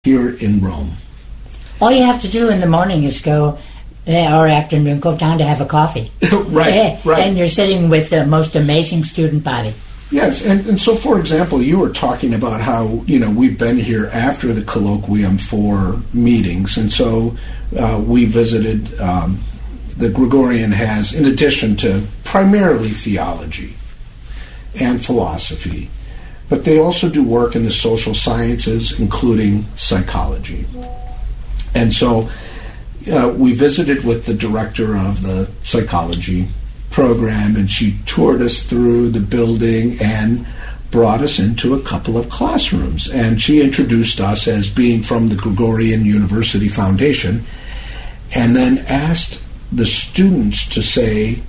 here in Rome. All you have to do in the morning is go, or afternoon, go down to have a coffee. Right. And you're sitting with the most amazing student body. Yes, and so, for example, you were talking about how, we've been here after the colloquium for meetings, and so we visited, the Gregorian has, in addition to primarily theology and philosophy, but they also do work in the social sciences, including psychology. And so we visited with the director of the psychology program, and she toured us through the building and brought us into a couple of classrooms. And she introduced us as being from the Gregorian University Foundation, and then asked the students to say,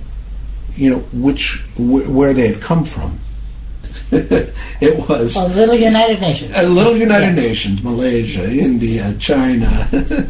where they had come from. It was a little United Nations. A little United Nations, Malaysia, India, China,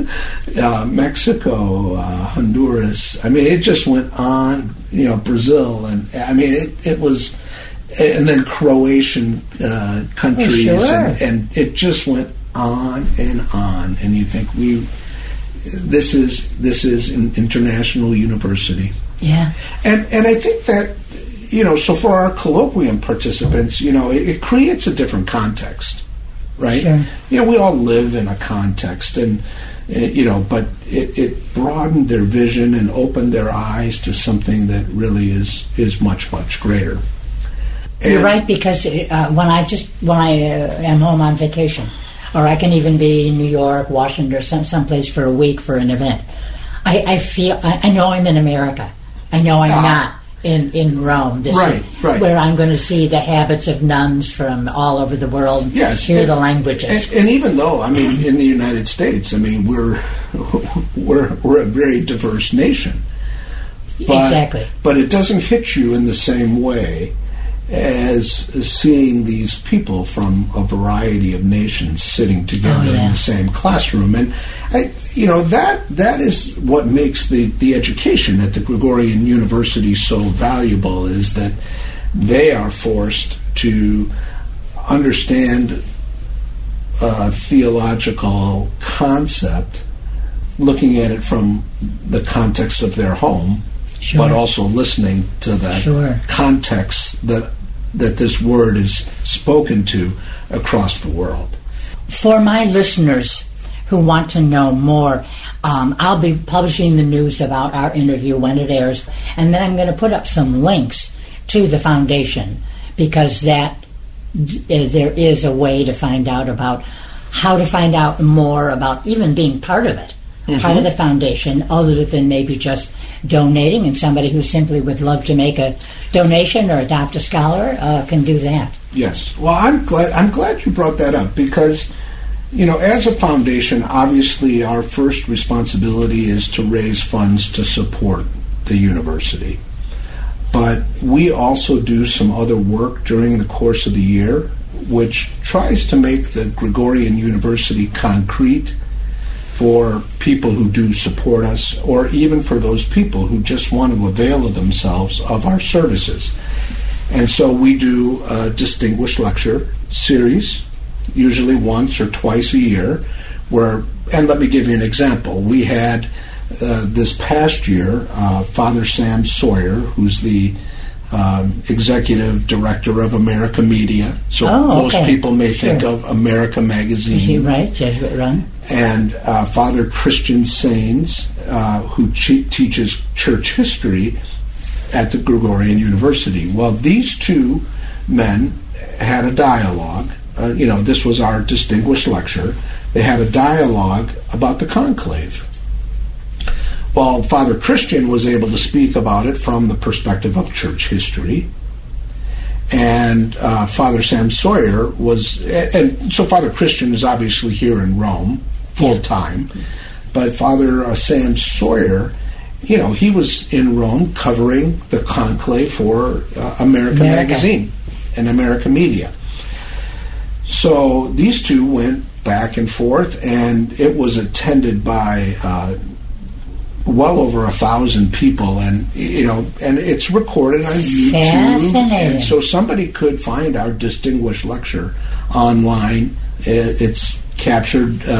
Mexico, Honduras. I mean, it just went on, Brazil. And I mean, it was, and then Croatian countries. Oh, sure. And it just went on. And you think, this is an international university. Yeah. And I think that, so for our colloquium participants, it creates a different context, right? Sure. We all live in a context, and, but it broadened their vision and opened their eyes to something that really is much, much greater. And you're right, because when I am home on vacation, or I can even be in New York, Washington, or someplace for a week for an event, I know I'm in America. I know I'm not in Rome, right. where I'm going to see the habits of nuns from all over the world, hear the languages. And even though, in the United States, we're a very diverse nation. Exactly. But it doesn't hit you in the same way as seeing these people from a variety of nations sitting together in the same classroom. And that is what makes the education at the Gregorian University so valuable, is that they are forced to understand a theological concept, looking at it from the context of their home, but also listening to the context that this word is spoken to across the world. For my listeners who want to know more, I'll be publishing the news about our interview when it airs, and then I'm going to put up some links to the foundation, because there is a way to find out about how to find out more about even being part of it, part of the foundation, other than maybe just donating, and somebody who simply would love to make a donation or adopt a scholar can do that. Yes. Well, I'm glad you brought that up, because as a foundation, obviously our first responsibility is to raise funds to support the university. But we also do some other work during the course of the year, which tries to make the Gregorian University concrete for people who do support us, or even for those people who just want to avail of themselves of our services. And so we do a distinguished lecture series, usually once or twice a year, and let me give you an example. We had this past year Father Sam Sawyer, who's the executive director of America Media. So most people may think of America Magazine. Is he right? Jesuit run. And Father Christian Sains, who teaches church history at the Gregorian University. Well, these two men had a dialogue. This was our distinguished lecture. They had a dialogue about the conclave. Well, Father Christian was able to speak about it from the perspective of church history. And Father Sam Sawyer was, and so Father Christian is obviously here in Rome full-time, but Father Sam Sawyer, he was in Rome covering the conclave for America Magazine and America Media. So these two went back and forth, and it was attended by well over 1,000 people, and and it's recorded on YouTube, and so somebody could find our distinguished lecture online. It's captured